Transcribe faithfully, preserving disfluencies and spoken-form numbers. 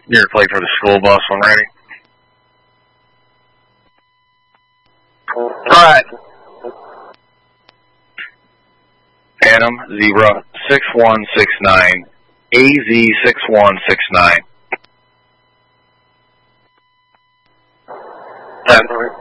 Your plate for the school bus when ready. Alright. Adam, Zebra, six one six nine, A Z six one six nine. ten.